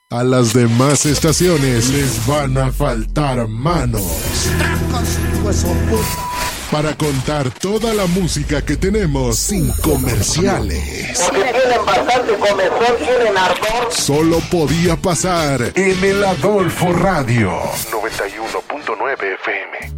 A las demás estaciones les van a faltar manos para contar toda la música que tenemos sin comerciales. Porque tienen bastante comezón, tienen ardor. Solo podía pasar en el Adolfo Radio 91.9 FM.